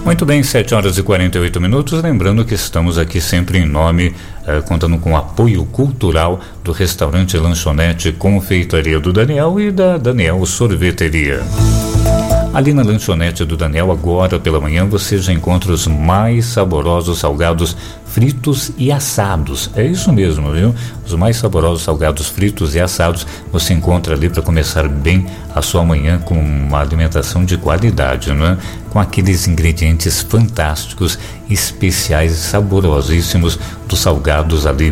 Muito bem, 7h48. Lembrando que estamos aqui sempre em nome, contando com o apoio cultural do restaurante Lanchonete Confeitaria do Daniel e da Daniel Sorveteria. Ali na lanchonete do Daniel, agora pela manhã, você já encontra os mais saborosos salgados fritos e assados. É isso mesmo, viu? Os mais saborosos salgados fritos e assados você encontra ali para começar bem a sua manhã com uma alimentação de qualidade, não é? Com aqueles ingredientes fantásticos, especiais e saborosíssimos dos salgados ali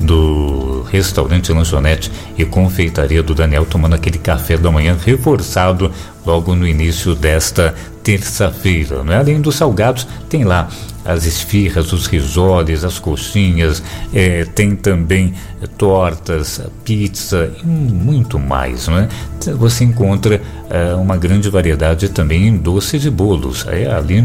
do restaurante Lanchonete e Confeitaria do Daniel, tomando aquele café da manhã reforçado logo no início desta terça-feira, não é? Além dos salgados, tem lá as esfirras, os risoles, as coxinhas, tem também tortas, pizza e muito mais, não é? Você encontra uma grande variedade também em doces e bolos. Ali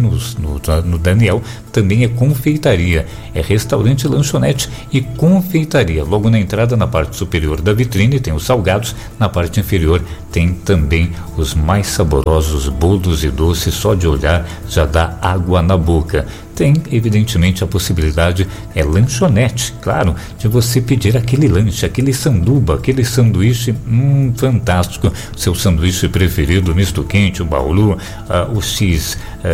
no Daniel também é confeitaria, é restaurante, lanchonete e confeitaria. Logo na entrada, na parte superior da vitrine, tem os salgados, na parte inferior tem também os mais saborosos bolos e doces. Só de olhar já dá água na boca. Tem, evidentemente, a possibilidade, lanchonete, claro, de você pedir aquele lanche, aquele sanduba, aquele sanduíche fantástico, seu sanduíche preferido, misto quente, o bauru, o X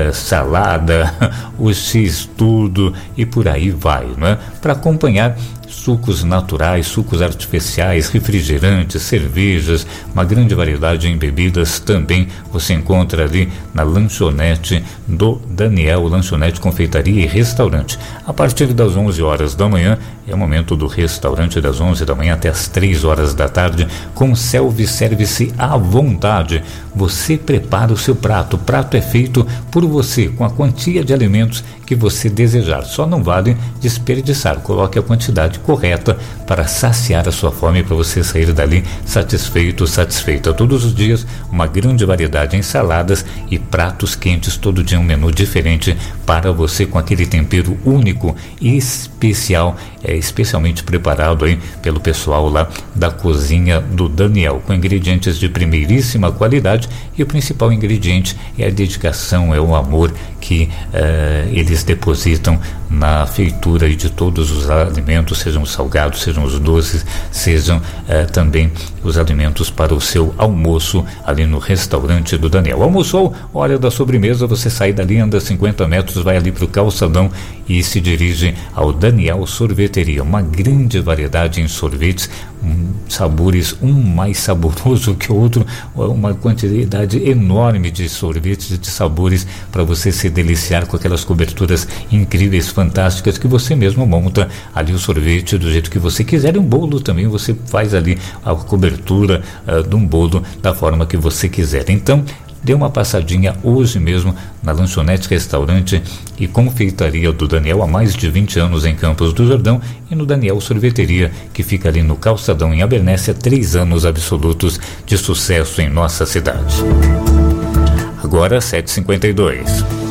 salada, o X tudo e por aí vai, não é? Para acompanhar sucos naturais, sucos artificiais, refrigerantes, cervejas, uma grande variedade em bebidas também você encontra ali na lanchonete do Daniel, lanchonete, confeitaria e restaurante. A partir das 11 horas da manhã é o momento do restaurante, das 11 da manhã até as 3 horas da tarde, com self-service à vontade. Você prepara o seu prato, o prato é feito por você, com a quantia de alimentos que você desejar. Só não vale desperdiçar, coloque a quantidade correta para saciar a sua fome, para você sair dali satisfeito, satisfeita. Todos os dias, uma grande variedade em saladas e pratos quentes, todo dia um menu diferente para você, com aquele tempero único e especial, especialmente preparado aí pelo pessoal lá da cozinha do Daniel, com ingredientes de primeiríssima qualidade, e o principal ingrediente é a dedicação, é o amor que eles depositam na feitura de todos os alimentos, sejam os salgados, sejam os doces, sejam também os alimentos para o seu almoço ali no restaurante do Daniel. Almoçou, hora da sobremesa, você sai dali, anda 50 metros, vai ali para o calçadão e se dirige ao Daniel Sorveteria. Uma grande variedade em sorvetes, sabores, um mais saboroso que o outro, uma quantidade enorme de sorvetes, de sabores para você se deliciar com aquelas coberturas incríveis, fantásticas, que você mesmo monta ali o sorvete do jeito que você quiser. E um bolo também, você faz ali a cobertura de um bolo da forma que você quiser. Então, dê uma passadinha hoje mesmo na lanchonete, restaurante e confeitaria do Daniel, há mais de 20 anos em Campos do Jordão, e no Daniel Sorveteria, que fica ali no calçadão em Abernéssia, 3 anos absolutos de sucesso em nossa cidade. Agora 7h52.